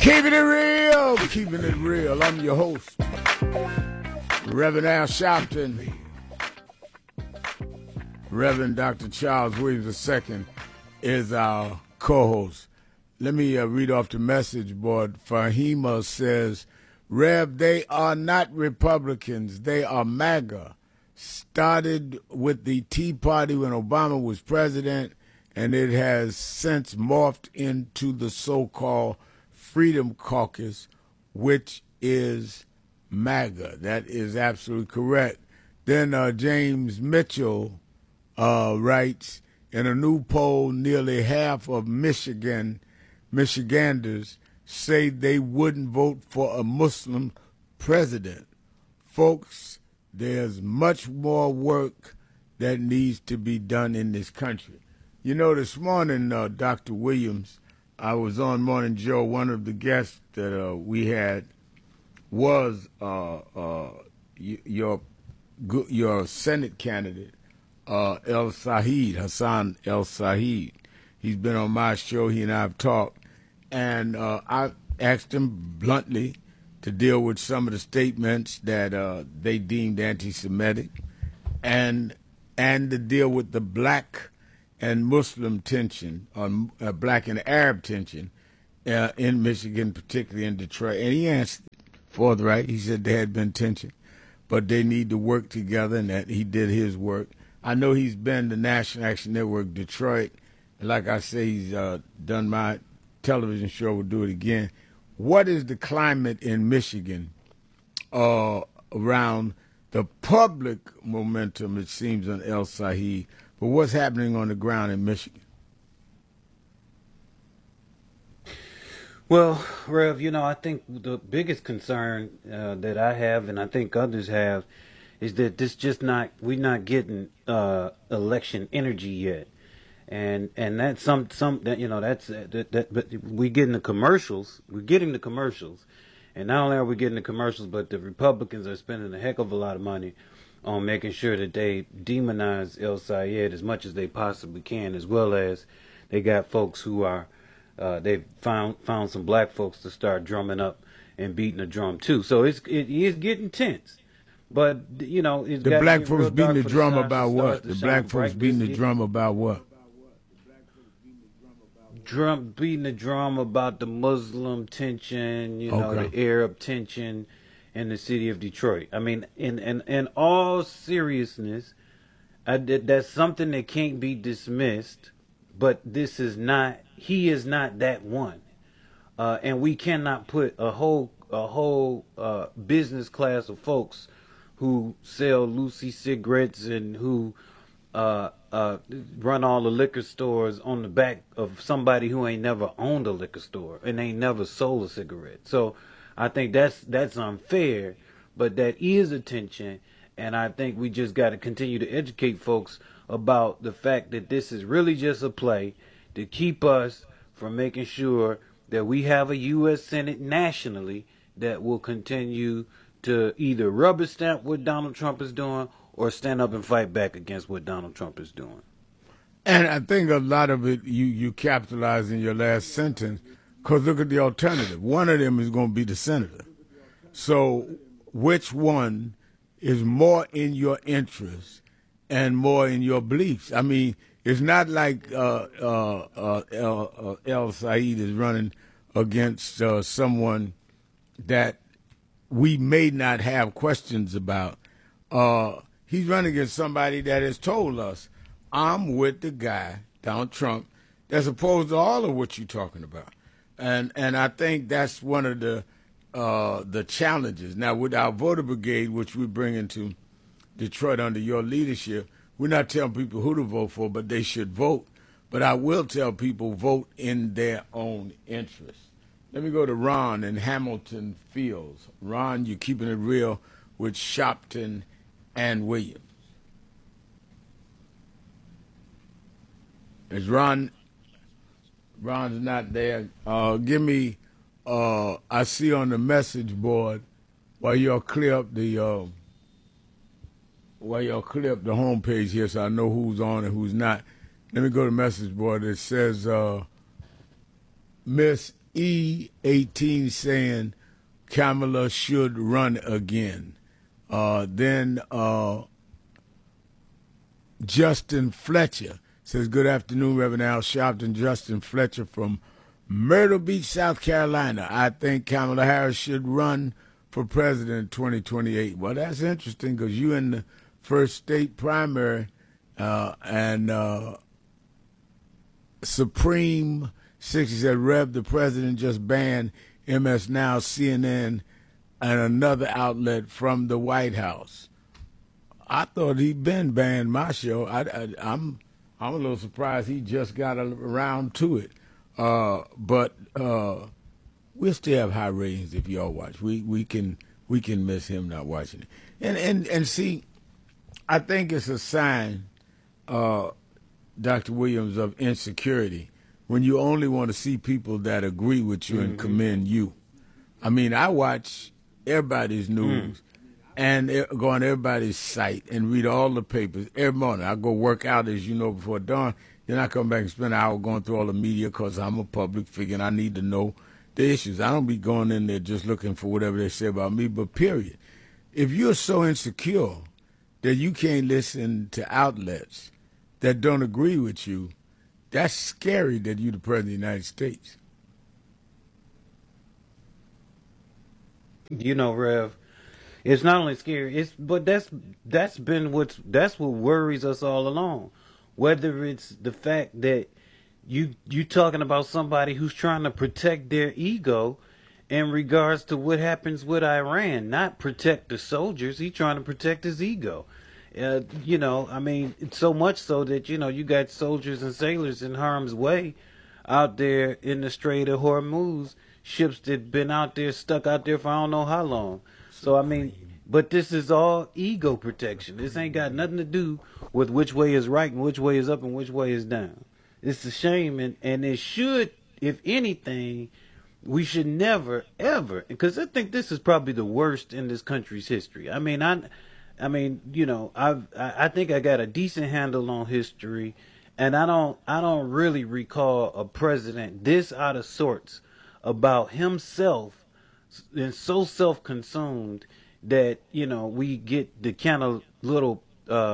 Keeping it real, keeping it real. I'm your host, Reverend Al Sharpton. Reverend Dr. Charles Williams II is our co-host. Let me read off the message board. Fahima says, Rev, they are not Republicans. They are MAGA. Started with the Tea Party when Obama was president, and it has since morphed into the so-called Freedom Caucus, which is MAGA. That is absolutely correct. Then James Mitchell writes, in a new poll, nearly half of Michiganders say they wouldn't vote for a Muslim president. Folks, there's much more work that needs to be done in this country. You know, this morning, Dr. Williams, I was on Morning Joe. One of the guests that we had was your Senate candidate, Hassan El Said. He's been on my show. He and I have talked. And I asked him bluntly to deal with some of the statements that they deemed anti-Semitic and to deal with the black and Muslim tension, or black and Arab tension in Michigan, particularly in Detroit. And he answered forthright. He said there had been tension, but they need to work together, and that he did his work. I know he's been to National Action Network Detroit. And like I say, he's done my television show. We'll do it again. What is the climate in Michigan around the public momentum, it seems, on El Said, but what's happening on the ground in Michigan? Well, Rev, I think the biggest concern that I have, and I think others have, is that we're not getting election energy yet, and that's but we're getting the commercials. We're getting the commercials, and not only are we getting the commercials, but the Republicans are spending a heck of a lot of money on making sure that they demonize El Sayed as much as they possibly can, as well as they got folks who are they've found some black folks to start drumming up and beating the drum too. So it is getting tense. But it's the black folks beating the drum about what? The black folks beating the drum about what? Beating the drum about the Muslim tension, Okay. the Arab tension in the city of Detroit. I mean, in all seriousness, that's something that can't be dismissed. But he is not that one, and we cannot put a whole business class of folks who sell Lucy cigarettes and who run all the liquor stores on the back of somebody who ain't never owned a liquor store and ain't never sold a cigarette. So I think that's unfair, but that is attention, and I think we just got to continue to educate folks about the fact that this is really just a play to keep us from making sure that we have a U.S. Senate nationally that will continue to either rubber stamp what Donald Trump is doing or stand up and fight back against what Donald Trump is doing. And I think a lot of it you capitalize in your last sentence, because look at the alternative. One of them is going to be the senator. So which one is more in your interest and more in your beliefs? I mean, it's not like El Said is running against someone that we may not have questions about. He's running against somebody that has told us, I'm with the guy, Donald Trump, that's opposed to all of what you're talking about. And I think that's one of the challenges. Now, with our voter brigade, which we bring into Detroit under your leadership, we're not telling people who to vote for, but they should vote. But I will tell people vote in their own interest. Let me go to Ron in Hamilton Fields. Ron, you're keeping it real with Sharpton and Williams. Is Ron's not there? Give me, I see on the message board while y'all clear up the homepage here so I know who's on and who's not. Let me go to the message board. It says Miss E18 saying Kamala should run again. Then Justin Fletcher says, good afternoon, Reverend Al Sharpton. Justin Fletcher from Myrtle Beach, South Carolina. I think Kamala Harris should run for president in 2028. Well, that's interesting because you in the first state primary and Supreme 60 said, Rev, the president just banned MS Now, CNN, and another outlet from the White House. I thought he'd been banned my show. I'm a little surprised he just got around to it. But we'll still have high ratings if y'all watch. We can miss him not watching it. And see, I think it's a sign, Dr. Williams, of insecurity when you only want to see people that agree with you and commend you. I mean, I watch everybody's news and go on everybody's site and read all the papers every morning. I go work out, as you know, before dawn. Then I come back and spend an hour going through all the media because I'm a public figure and I need to know the issues. I don't be going in there just looking for whatever they say about me, but period. If you're so insecure that you can't listen to outlets that don't agree with you, that's scary that you're the president of the United States. You know, Rev, it's not only scary, but that's what worries us all along. Whether it's the fact that you talking about somebody who's trying to protect their ego in regards to what happens with Iran, not protect the soldiers. He's trying to protect his ego. You know, I mean, it's so much so that, you know, you got soldiers and sailors in harm's way out there in the Strait of Hormuz, ships that been out there, stuck out there for I don't know how long. So, I mean, but this is all ego protection. This ain't got nothing to do with which way is right and which way is up and which way is down. It's a shame, and it should, if anything, we should never, ever, because I think this is probably the worst in this country's history. I mean, you know, I think I got a decent handle on history, and I don't really recall a president this out of sorts about himself and so self-consumed that, you know, we get the kind of little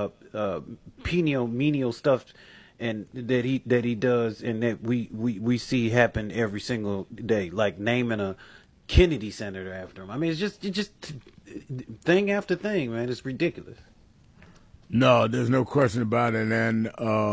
menial stuff and that he does and that we see happen every single day, like naming a Kennedy senator after him. I mean, it's just thing after thing, man. It's ridiculous. No, there's no question about it. And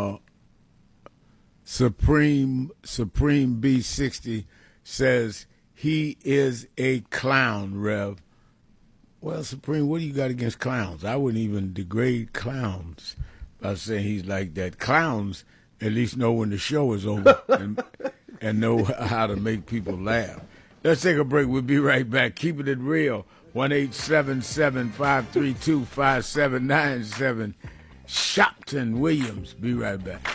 Supreme B60 says he is a clown, Rev. Well, Supreme, what do you got against clowns? I wouldn't even degrade clowns by saying he's like that. Clowns at least know when the show is over and know how to make people laugh. Let's take a break. We'll be right back. Keeping it real. 1-877-532-5797. Sharpton Williams. Be right back.